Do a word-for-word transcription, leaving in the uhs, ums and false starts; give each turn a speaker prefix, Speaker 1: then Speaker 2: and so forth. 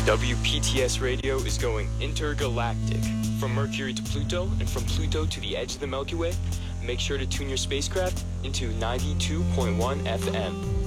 Speaker 1: W P T S Radio is going intergalactic. From Mercury to Pluto, and from Pluto to the edge of the Milky Way, make sure to tune your spacecraft into ninety-two point one F M.